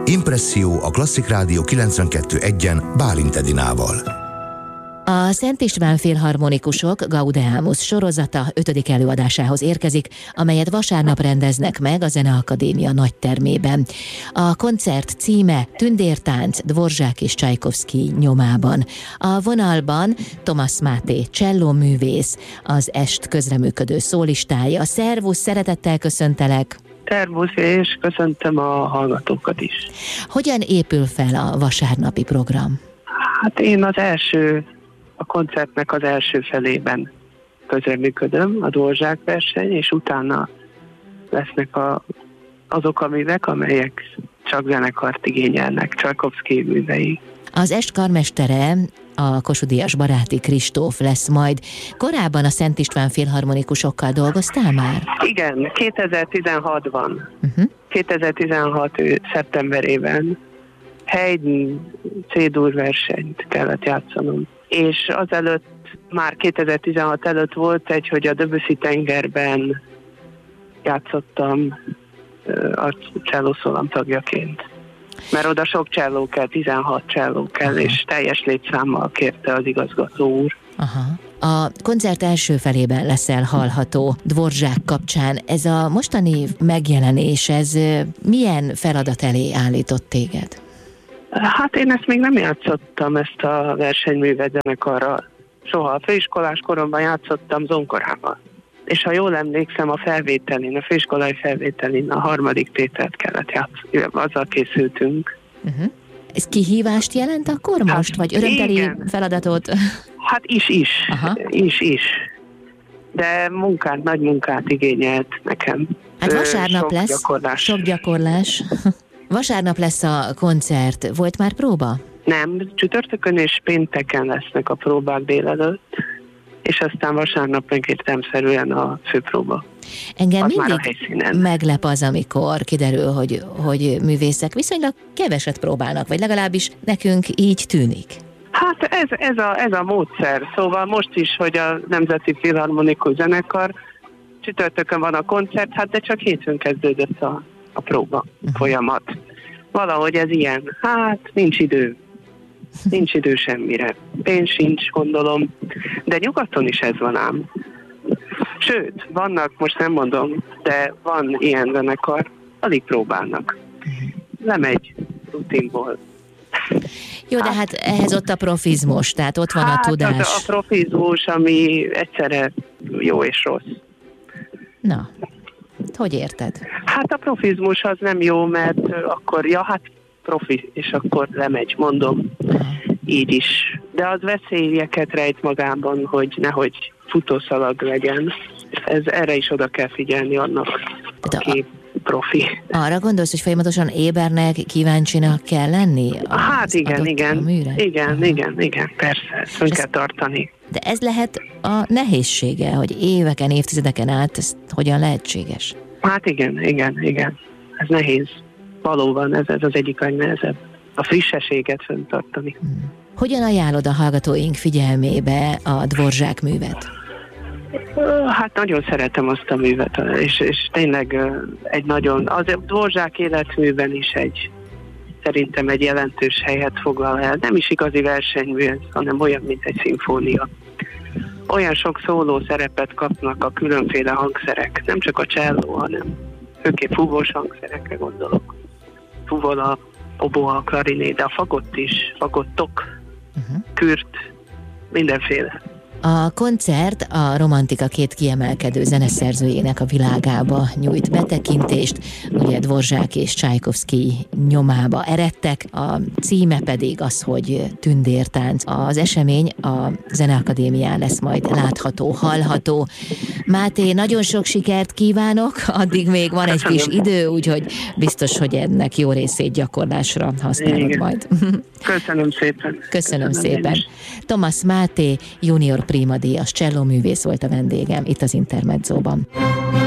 Impresszió a Klasszik Rádió 92.1-en Bálint Edinával. A Szent István Filharmonikusok Gaudeamus sorozata 5. előadásához érkezik, amelyet vasárnap rendeznek meg a Zeneakadémia nagytermében. A koncert címe Tündértánc Dvorzsák és Csajkovszkij nyomában. A vonalban Thomas Máté csellóművész, az est közreműködő szólistája. Szervusz, szeretettel köszöntelek! Szervusz, és köszöntöm a hallgatókat is. Hogyan épül fel a vasárnapi program? Hát én a koncertnek az első felében közreműködöm, a Dvorzsák verseny, és utána lesznek azok a művek, amelyek csak zenekart igényelnek, Csajkovszkij művei. Az est karmestere a Kossuth Díjas Baráti Kristóf lesz majd. Korábban a Szent István Filharmonikusokkal dolgoztál már? Igen, 2016-ban. 2016 szeptemberében Haydn C-dur versenyt kellett játszanom. És azelőtt, már 2016 előtt volt egy, hogy a Debussy tengerben játszottam a csellószólam tagjaként. Mert oda sok cselló kell, 16 cselló kell, és teljes létszámmal kérte az igazgató úr. Aha. A koncert első felében leszel hallható Dvorzsák kapcsán. Ez a mostani megjelenés, ez milyen feladat elé állított téged? Hát én ezt még nem játszottam, ezt a versenyművet zenekarra. Soha. A főiskolás koromban játszottam zonkorával. És ha jól emlékszem, a főiskolai felvételin a 3. tételt kellett játszani. Azzal készültünk. Ez kihívást jelent akkor most? Hát, vagy örömteli feladatot? Hát is. De nagy munkát igényelt nekem. Hát vasárnap lesz sok gyakorlás. Vasárnap lesz a koncert. Volt már próba? Nem, csütörtökön és pénteken lesznek a próbák délelőtt, és aztán vasárnap megértelmszerűen a főpróba. Engem mindig meglep az, amikor kiderül, hogy művészek viszonylag keveset próbálnak, vagy legalábbis nekünk így tűnik. Hát ez a módszer. Szóval most is, hogy a Nemzeti Filharmonikus Zenekar, csütörtökön van a koncert, hát de csak hétfőn kezdődött a próba folyamat. Valahogy ez ilyen, hát nincs idő. Nincs idő semmire. Pénz sincs, gondolom. De nyugaton is ez van ám. Sőt, vannak, most nem mondom, de van ilyen zenekar, alig próbálnak. Lemegy rutinból. Jó, de hát ehhez ott a profizmus, tehát ott van a tudás. Hát a profizmus, ami egyszerre jó és rossz. Na, hogy érted? Hát a profizmus az nem jó, mert akkor, profi, és akkor lemegy, mondom. Így is. De az veszélyeket rejt magában, hogy nehogy futószalag legyen. Erre is oda kell figyelni annak, aki profi. Arra gondolsz, hogy folyamatosan ébernek, kíváncsinak kell lenni? Hát igen, persze, ezt kell tartani. De ez lehet a nehézsége, hogy éveken, évtizedeken át ez hogyan lehetséges? Hát igen. Ez nehéz. Valóban ez az egyik legnehezebb. A frissességet fenntartani. Hogyan ajánlod a hallgatóink figyelmébe a Dvorzsák művet? Hát nagyon szeretem azt a művet, és tényleg az Dvorzsák életműben is szerintem egy jelentős helyet foglal el. Nem is igazi versenymű, hanem olyan, mint egy szimfónia. Olyan sok szóló szerepet kapnak a különféle hangszerek, nem csak a cselló, hanem főképp fúvós hangszerekre gondolok. Fuvola, oboa, klariné, de a fagott is, fagottok, kürt, mindenféle. A koncert a romantika két kiemelkedő zeneszerzőjének a világába nyújt betekintést, ugye Dvorzsák és Csajkovszkij nyomába eredtek, a címe pedig az, hogy Tündértánc. Az esemény a Zeneakadémián lesz majd látható, hallható. Máté, nagyon sok sikert kívánok, addig még van egy kis idő, úgyhogy biztos, hogy ennek jó részét gyakorlásra használod majd. Köszönöm szépen. Köszönöm szépen. Thomas Máté, junior primadíjas csellóművész volt a vendégem itt az Intermedzóban.